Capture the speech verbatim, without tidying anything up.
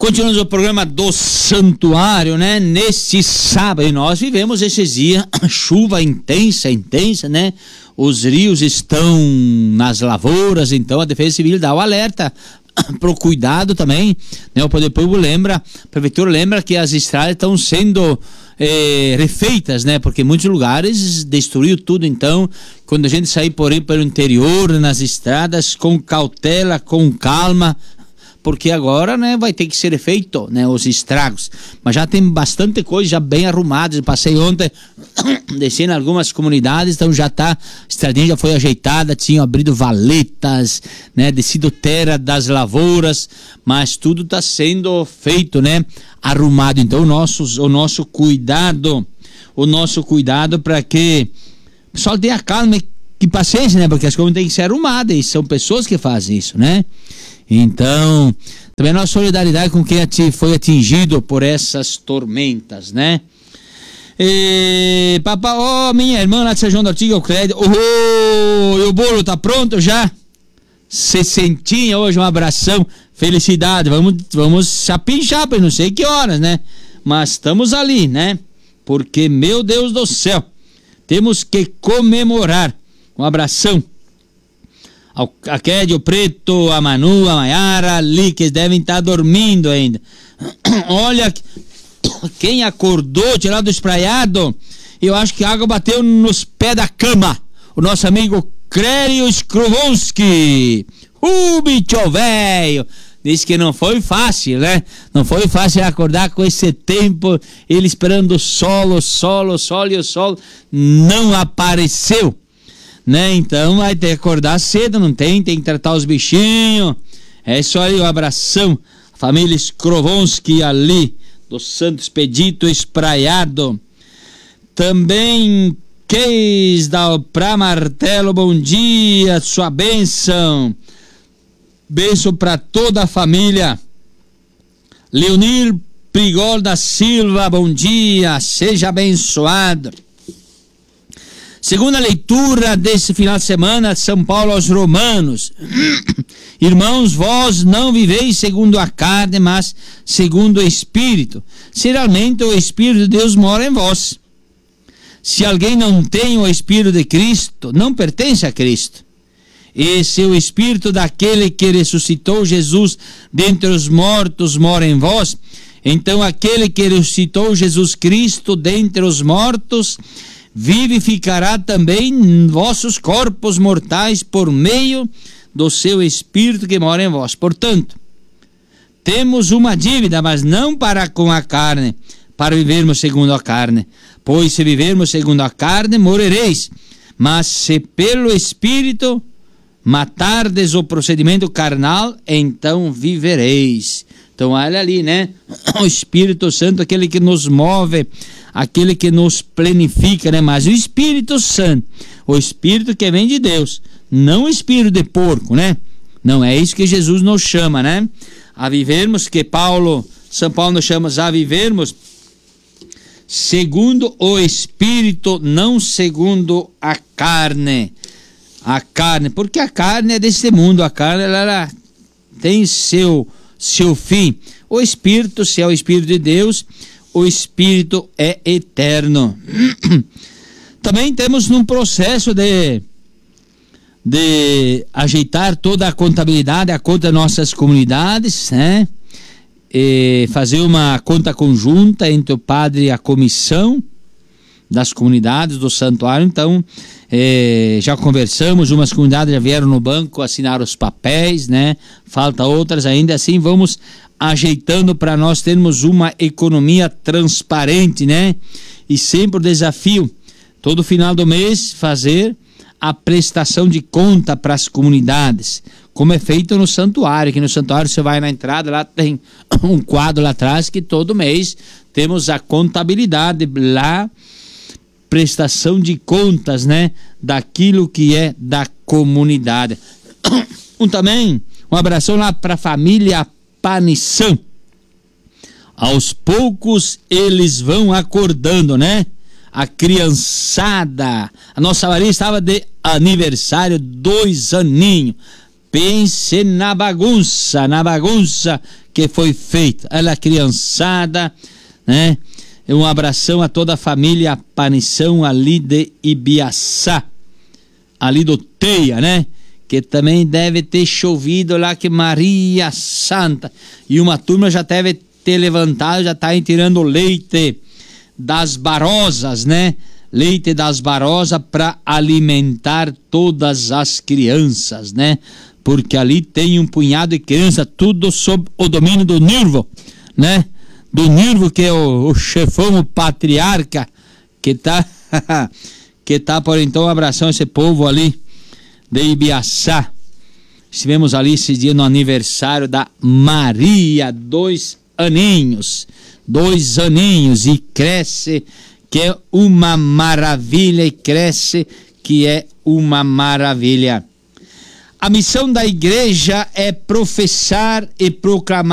Continuamos o programa do Santuário, né? Neste sábado, e nós vivemos esses dias, chuva intensa, intensa, né? Os rios estão nas lavouras, então a Defesa Civil dá o alerta pro cuidado também, né? O Poder Público lembra, a Prefeitura lembra que as estradas estão sendo eh, refeitas, né? Porque em muitos lugares destruiu tudo, então quando a gente sair por aí pelo interior, nas estradas, com cautela, com calma, porque agora, né, vai ter que ser feito, né, os estragos, mas já tem bastante coisa já bem arrumada. Eu passei ontem descendo em algumas comunidades, então já tá, a estradinha já foi ajeitada, tinham abrido valetas, né, descido terra das lavouras, mas tudo tá sendo feito, né, arrumado. Então o nosso, o nosso cuidado, o nosso cuidado para que o pessoal tenha calma e paciência, né, porque as coisas têm que ser arrumadas e são pessoas que fazem isso, né. Então, também nossa solidariedade com quem foi atingido por essas tormentas, né? E, papai, ó, oh, minha irmã lá de São João do Artigo, o Crédito, oh, e o bolo tá pronto já? Sessentinha hoje, um abração, felicidade, vamos, vamos chapinchar, não sei que horas, né? Mas estamos ali, né? Porque, meu Deus do céu, temos que comemorar. Um abração. A Kédio, o Preto, a Manu, a Maiara, ali, que devem estar dormindo ainda. Olha, quem acordou, tirado do espraiado, eu acho que a água bateu nos pés da cama. O nosso amigo Clério Skrovonski. O bicho velho. Disse que não foi fácil, né? Não foi fácil acordar com esse tempo, ele esperando o sol, o sol, o sol, e o sol não apareceu. Né? Então vai ter que acordar cedo, não tem? Tem que tratar os bichinhos. É isso aí, um abração. Família Skrovonski ali, do Santo Expedito Espraiado. Também quis dar pra Martelo, bom dia, sua bênção. Bênção para toda a família. Leonir Prigol da Silva, bom dia, seja abençoado. Segunda leitura desse final de semana, São Paulo aos Romanos. Irmãos, vós não viveis segundo a carne, mas segundo o Espírito. Se realmente o Espírito de Deus mora em vós. Se alguém não tem o Espírito de Cristo, não pertence a Cristo. E se o Espírito daquele que ressuscitou Jesus dentre os mortos mora em vós, então aquele que ressuscitou Jesus Cristo dentre os mortos vivificará também vossos corpos mortais por meio do seu Espírito que mora em vós. Portanto, temos uma dívida, mas não para com a carne, para vivermos segundo a carne. Pois se vivermos segundo a carne, morrereis. Mas se pelo Espírito matardes o procedimento carnal, então vivereis. Então olha ali, né? O Espírito Santo, aquele que nos move, aquele que nos planifica, né? Mas o Espírito Santo, o Espírito que vem de Deus, não o espírito de porco, né? Não é isso que Jesus nos chama, né? A vivermos, que Paulo, São Paulo nos chama a vivermos segundo o Espírito, não segundo a carne. A carne, porque a carne é desse mundo, a carne ela, ela tem seu seu fim. O Espírito, se é o Espírito de Deus, o Espírito é eterno. Também temos num processo de de ajeitar toda a contabilidade, a conta das nossas comunidades, né? E fazer uma conta conjunta entre o padre e a comissão das comunidades do santuário. Então, eh, já conversamos, umas comunidades já vieram no banco assinar os papéis, né? Falta outras ainda, assim vamos ajeitando para nós termos uma economia transparente, né? E sempre o desafio, todo final do mês, fazer a prestação de conta para as comunidades, como é feito no santuário, que no santuário você vai na entrada, lá tem um quadro lá atrás que todo mês temos a contabilidade lá, prestação de contas, né, daquilo que é da comunidade. Um também, um abração lá para a família Panição. Aos poucos eles vão acordando, né? A criançada, a nossa Maria estava de aniversário, dois aninhos. pense na bagunça, na bagunça que foi feita. Ela criançada, né? Um abração a toda a família Apanição ali de Ibiaçá, ali do Teia, né? Que também deve ter chovido lá, que Maria Santa. E uma turma já deve ter levantado, já tá aí tirando leite das barosas, né? Leite das barosas para alimentar todas as crianças, né? Porque ali tem um punhado de criança, tudo sob o domínio do Nirvo, né? Do Nirvo, que é o, o chefão, o patriarca, que tá que tá por então um abração a esse povo ali de Ibiaçá. Estivemos ali esse dia no aniversário da Maria, dois aninhos, dois aninhos, e cresce, que é uma maravilha, e cresce, que é uma maravilha. A missão da igreja é professar e proclamar